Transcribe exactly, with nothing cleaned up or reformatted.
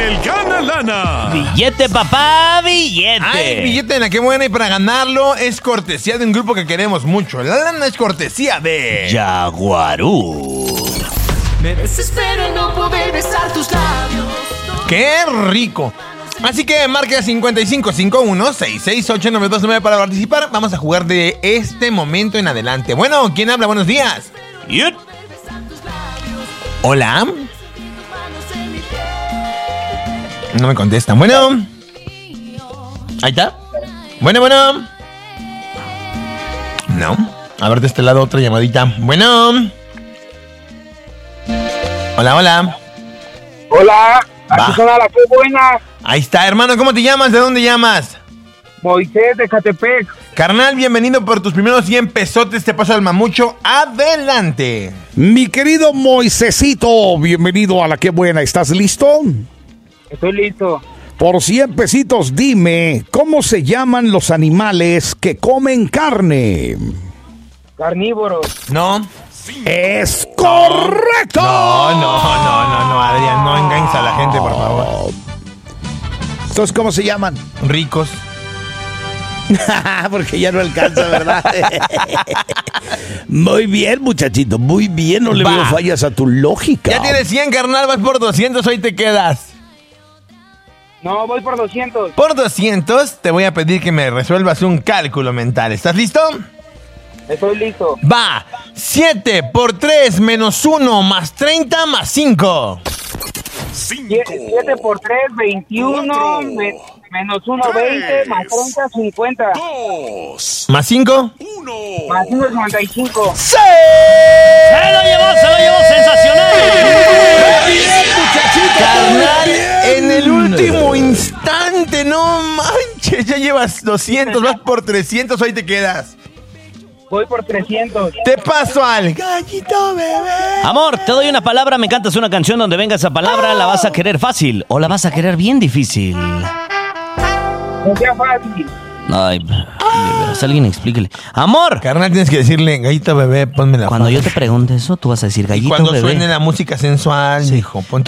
el Gana Lana. Billete, papá, billete. Ay, billete en la que buena, y para ganarlo es cortesía de un grupo que queremos mucho. La lana es cortesía de Jaguarú. Me desespero no poder besar tus labios. ¡Qué rico! Así que marca cincuenta y cinco cincuenta y uno, sesenta y seis, ochenta y nueve veintinueve para participar. Vamos a jugar de este momento en adelante. Bueno, ¿quién habla? Buenos días. Yut. Hola. No me contestan. Bueno. Ahí está. Bueno, bueno. No. A ver, de este lado otra llamadita. Bueno. Hola, hola. Hola, aquí Va. suena la que buena. Ahí está, hermano. ¿Cómo te llamas? ¿De dónde llamas? Moisés de Catepec. Carnal, bienvenido por tus primeros cien pesotes. Te paso al mamucho. Adelante. Mi querido Moisésito, bienvenido a la que buena. ¿Estás listo? Estoy listo. Por cien pesitos, dime, ¿cómo se llaman los animales que comen carne? Carnívoros. No. ¡Es correcto! No, no, no, no, no, Adrián. No engañes a la gente, por favor. Entonces, ¿cómo se llaman? Ricos. Porque ya no alcanza, ¿verdad? Muy bien, muchachito, muy bien. No le Va. veo fallas a tu lógica. Ya tienes cien, carnal. Vas por doscientos. Hoy te quedas. No, voy por doscientos. Por doscientos, te voy a pedir que me resuelvas un cálculo mental. ¿Estás listo? Estoy listo. Va. siete por tres menos uno más treinta más cinco. siete por tres, veintiuno. Me, menos uno, veinte. Más treinta, cincuenta. Dos. ¿Más cinco? Uno. Más uno, noventa y cinco. ¡Sí! ¡Se lo llevó, se lo llevó! ¡Sensacional! Carnal, en el último instante, no manches, ya llevas doscientos, vas por trescientos, hoy te quedas. Voy por trescientos. Te paso al gallito bebé. Amor, te doy una palabra, me cantas una canción donde venga esa palabra, ¿la vas a querer fácil o la vas a querer bien difícil? No sea fácil. Ay, de veras, alguien explíquele. Amor, Carnal, tienes que decirle, gallito bebé, ponme la cuando fácil. yo te pregunte eso, tú vas a decir Y gallito cuando bebé. suene la música sensual, hijo, ponte